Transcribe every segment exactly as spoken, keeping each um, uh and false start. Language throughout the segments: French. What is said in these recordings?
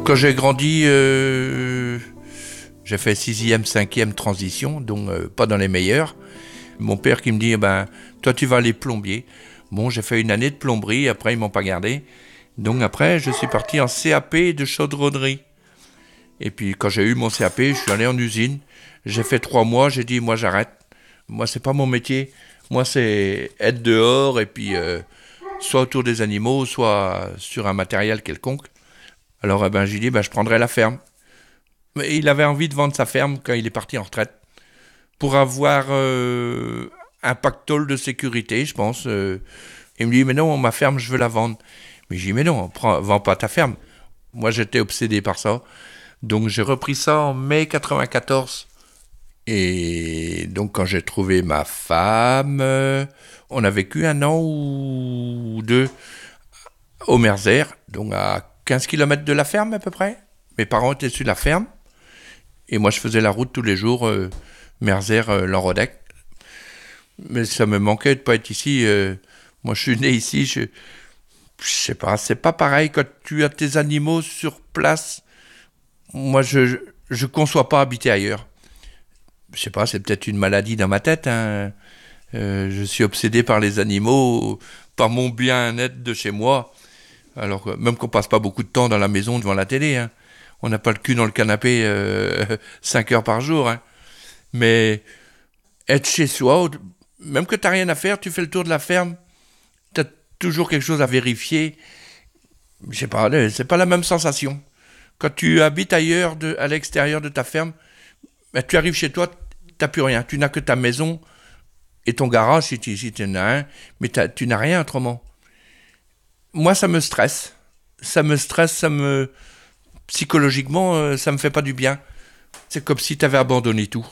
Quand j'ai grandi, euh, j'ai fait sixième, cinquième transition, donc euh, pas dans les meilleurs. Mon père qui me dit, eh ben, toi tu vas aller plombier. Bon, j'ai fait une année de plomberie, après ils m'ont pas gardé. Donc après, je suis parti en C A P de chaudronnerie. Et puis quand j'ai eu mon C A P, je suis allé en usine. J'ai fait trois mois, j'ai dit, moi j'arrête. Moi c'est pas mon métier. Moi c'est être dehors et puis euh, soit autour des animaux, soit sur un matériel quelconque. Alors eh ben, j'ai dit, ben, je prendrai la ferme. Mais il avait envie de vendre sa ferme quand il est parti en retraite. Pour avoir euh, un pactole de sécurité, je pense. Euh, il me dit, mais non, ma ferme, je veux la vendre. Mais j'ai dit, mais non, prends, vends pas ta ferme. Moi, j'étais obsédé par ça. Donc, j'ai repris ça en mai quatre-vingt-quatorze. Et donc, quand j'ai trouvé ma femme, euh, on a vécu un an ou deux au Merzer, donc à quinze kilomètres de la ferme à peu près. Mes parents étaient sur la ferme. Et moi, je faisais la route tous les jours, euh, Merzer, euh, Lanrodec. Mais ça me manquait de pas être ici. Euh, moi, je suis né ici. Je, je sais pas, c'est pas pareil quand tu as tes animaux sur place. Moi, je, je, je conçois pas habiter ailleurs. Je sais pas, c'est peut-être une maladie dans ma tête. Hein. Euh, je suis obsédé par les animaux, par mon bien-être de chez moi. Alors, même qu'on passe pas beaucoup de temps dans la maison devant la télé. Hein. On n'a pas le cul dans le canapé euh, cinq heures par jour. Hein. Mais être chez soi, même que tu n'as rien à faire, tu fais le tour de la ferme, tu as toujours quelque chose à vérifier. Je sais pas, c'est pas la même sensation. Quand tu habites ailleurs, de, à l'extérieur de ta ferme, ben, tu arrives chez toi, tu n'as plus rien. Tu n'as que ta maison et ton garage si tu si en as un, mais tu n'as rien autrement. Moi, ça me stresse. Ça me stresse, ça me... Psychologiquement, ça me fait pas du bien. C'est comme si tu avais abandonné tout.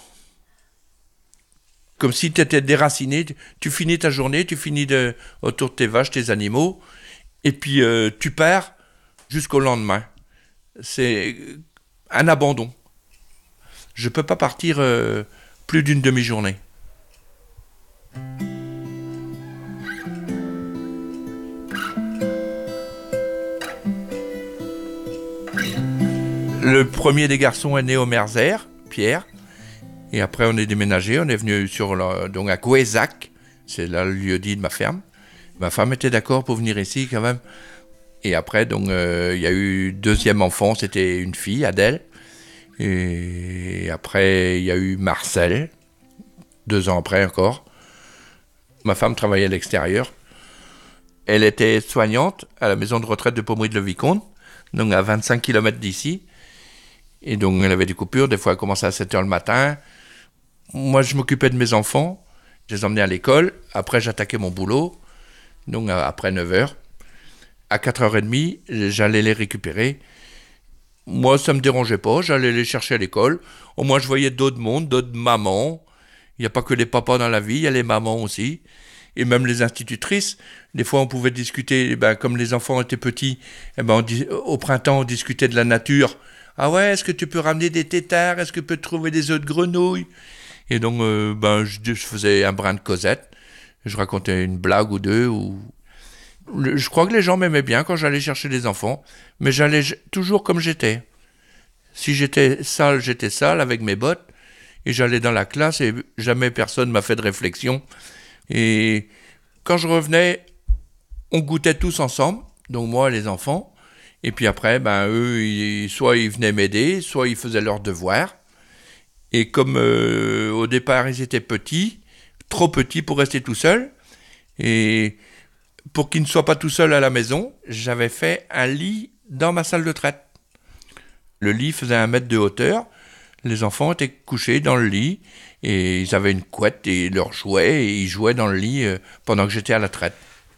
Comme si tu étais déraciné, tu finis ta journée, tu finis de, autour de tes vaches, tes animaux, et puis euh, tu pars jusqu'au lendemain. C'est un abandon. Je peux pas partir euh, plus d'une demi-journée. Le premier des garçons est né au Merzer, Pierre. Et après, on est déménagé, on est venu sur la, donc à Gouézac, c'est là le lieu-dit de ma ferme. Ma femme était d'accord pour venir ici quand même. Et après, donc, euh, il y a eu deuxième enfant, c'était une fille, Adèle. Et après, il y a eu Marcel, deux ans après encore. Ma femme travaillait à l'extérieur. Elle était soignante à la maison de retraite de Pommery-de-le-Vicomte, donc à vingt-cinq kilomètres d'ici. Et donc, elle avait des coupures, des fois, elle commençait à sept heures le matin. Moi, je m'occupais de mes enfants, je les emmenais à l'école. Après, j'attaquais mon boulot, donc après neuf heures. À quatre heures trente, j'allais les récupérer. Moi, ça ne me dérangeait pas, j'allais les chercher à l'école. Au moins, je voyais d'autres mondes, d'autres mamans. Il n'y a pas que les papas dans la vie, il y a les mamans aussi. Et même les institutrices. Des fois, on pouvait discuter, ben, comme les enfants étaient petits, eh ben, on, au printemps, on discutait de la nature. Ah ouais, est-ce que tu peux ramener des têtards? Est-ce que tu peux trouver des œufs de grenouille? Et donc, euh, ben, je, je faisais un brin de causette. Je racontais une blague ou deux. Ou... Je crois que les gens m'aimaient bien quand j'allais chercher les enfants. Mais j'allais toujours comme j'étais. Si j'étais sale, j'étais sale avec mes bottes. Et j'allais dans la classe et jamais personne m'a fait de réflexion. Et quand je revenais, on goûtait tous ensemble. Donc moi, les enfants. Et puis après, ben, eux, ils, soit ils venaient m'aider, soit ils faisaient leurs devoirs. Et comme euh, au départ, ils étaient petits, trop petits pour rester tout seuls, et pour qu'ils ne soient pas tout seuls à la maison, j'avais fait un lit dans ma salle de traite. Le lit faisait un mètre de hauteur, les enfants étaient couchés dans le lit, et ils avaient une couette et leurs jouets, et ils jouaient dans le lit euh, pendant que j'étais à la traite.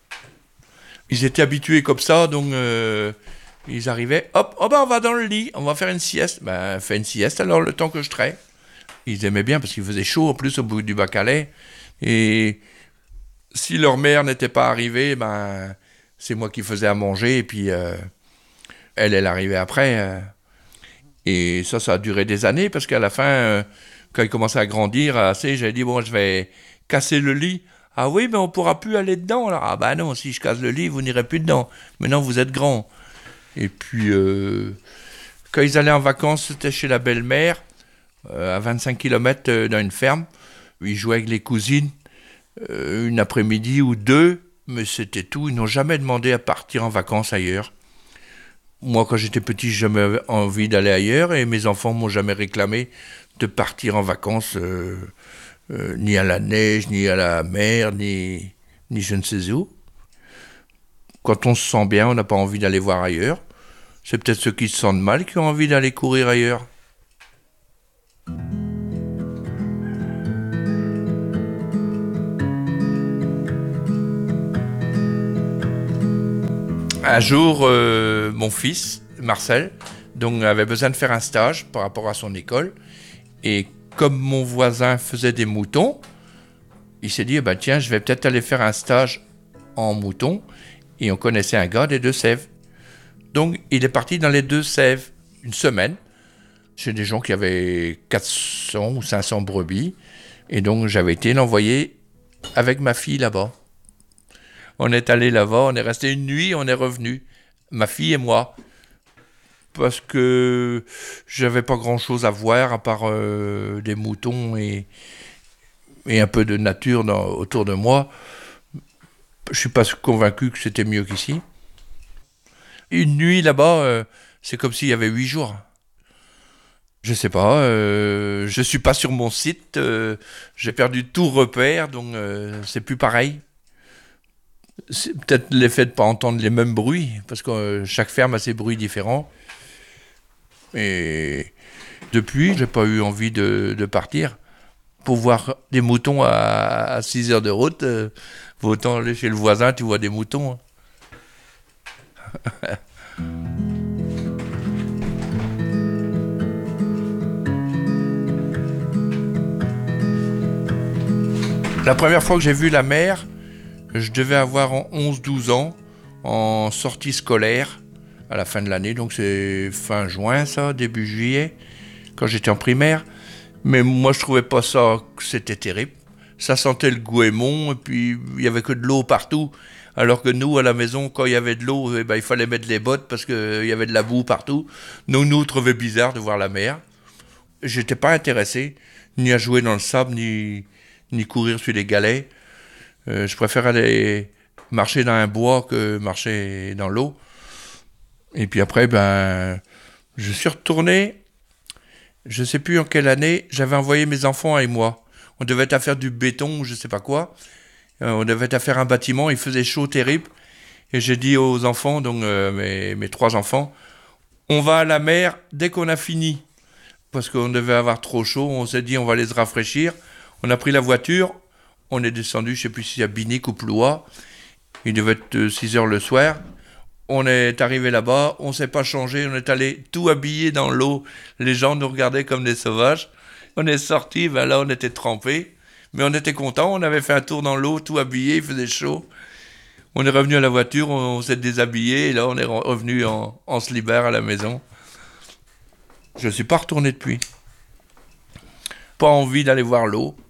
Ils étaient habitués comme ça, donc... Euh, Ils arrivaient, hop, oh ben on va dans le lit, on va faire une sieste. Ben, fais une sieste alors le temps que je traite. Ils aimaient bien parce qu'il faisait chaud en plus au bout du Bacalais. Et si leur mère n'était pas arrivée, ben, c'est moi qui faisais à manger. Et puis, euh, elle, elle arrivait après. Euh, et ça, ça a duré des années parce qu'à la fin, euh, quand ils commençaient à grandir, assez, j'avais dit, bon, je vais casser le lit. Ah oui, mais on ne pourra plus aller dedans. Alors, ah ben non, si je casse le lit, vous n'irez plus dedans. Maintenant, vous êtes grands. Et puis, euh, Quand ils allaient en vacances, c'était chez la belle-mère, euh, à vingt-cinq kilomètres euh, dans une ferme. Ils jouaient avec les cousines euh, une après-midi ou deux, mais c'était tout. Ils n'ont jamais demandé à partir en vacances ailleurs. Moi, quand j'étais petit, j'avais envie d'aller ailleurs et mes enfants m'ont jamais réclamé de partir en vacances, euh, euh, ni à la neige, ni à la mer, ni, ni je ne sais où. Quand on se sent bien, on n'a pas envie d'aller voir ailleurs. C'est peut-être ceux qui se sentent mal qui ont envie d'aller courir ailleurs. Un jour, euh, mon fils, Marcel, donc, avait besoin de faire un stage par rapport à son école. Et comme mon voisin faisait des moutons, il s'est dit, eh ben, tiens, je vais peut-être aller faire un stage en moutons. Et on connaissait un gars des Deux-Sèvres. Donc, il est parti dans les Deux-Sèvres une semaine, chez des gens qui avaient quatre cents ou cinq cents brebis. Et donc, j'avais été l'envoyer avec ma fille là-bas. On est allé là-bas, on est resté une nuit, on est revenu, ma fille et moi. Parce que j'avais pas grand-chose à voir à part euh, des moutons et, et un peu de nature dans, autour de moi. Je suis pas convaincu que c'était mieux qu'ici. Une nuit là-bas, euh, c'est comme s'il y avait huit jours. Je sais pas, euh, je suis pas sur mon site, euh, j'ai perdu tout repère, donc euh, c'est plus pareil. C'est peut-être l'effet de pas entendre les mêmes bruits, parce que euh, chaque ferme a ses bruits différents. Et depuis, j'ai pas eu envie de, de partir. Pour voir des moutons à, à six heures de route, euh, faut autant aller chez le voisin, tu vois des moutons. Hein. La première fois que j'ai vu la mer, je devais avoir onze douze ans, en sortie scolaire, à la fin de l'année, donc c'est fin juin ça, début juillet, quand j'étais en primaire. Mais moi je trouvais pas ça, que c'était terrible. Ça sentait le goémon, et puis il y avait que de l'eau partout. Alors que nous, à la maison, quand il y avait de l'eau, eh ben, il fallait mettre les bottes parce qu'il y avait de la boue partout. Nous, nous, on trouvait bizarre de voir la mer. J'étais pas intéressé, ni à jouer dans le sable, ni, ni courir sur les galets. Euh, je préfère aller marcher dans un bois que marcher dans l'eau. Et puis après, ben, je suis retourné, je ne sais plus en quelle année, j'avais envoyé mes enfants et moi. On devait être à faire du béton ou je ne sais pas quoi. Euh, on devait être à faire un bâtiment, il faisait chaud terrible. Et j'ai dit aux enfants, donc euh, mes, mes trois enfants, on va à la mer dès qu'on a fini. Parce qu'on devait avoir trop chaud, on s'est dit on va les rafraîchir. On a pris la voiture, on est descendu, je ne sais plus si à Binic ou Ploie. Il devait être six heures le soir. On est arrivé là-bas, on ne s'est pas changé, on est allé tout habillé dans l'eau. Les gens nous regardaient comme des sauvages. On est sortis, ben là on était trempés. Mais on était contents, on avait fait un tour dans l'eau, tout habillé, il faisait chaud. On est revenu à la voiture, on, on s'est déshabillé, et là on est revenu en, en slibard à la maison. Je ne suis pas retourné depuis. Pas envie d'aller voir l'eau.